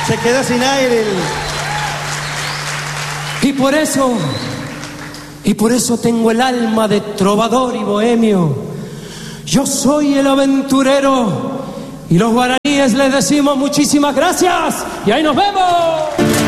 Se quedó sin aire. Y por eso tengo el alma de trovador y bohemio. Yo soy el aventurero y los guaraníes les decimos muchísimas gracias y ahí nos vemos.